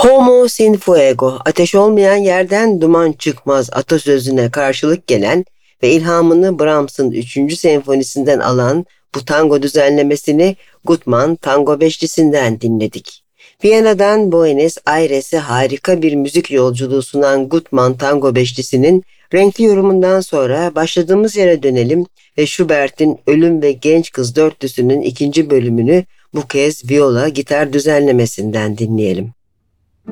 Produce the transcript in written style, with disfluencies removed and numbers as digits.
Homo sin fuego, ateş olmayan yerden duman çıkmaz atasözüne karşılık gelen ve ilhamını Brahms'ın 3. senfonisinden alan bu tango düzenlemesini Gutmann Tango Beşlisi'nden dinledik. Viyana'dan Buenos Aires'e harika bir müzik yolculuğu sunan Gutmann Tango Beşlisi'nin renkli yorumundan sonra başladığımız yere dönelim ve Schubert'in Ölüm ve Genç Kız Dörtlüsü'nün 2. bölümünü bu kez viola gitar düzenlemesinden dinleyelim.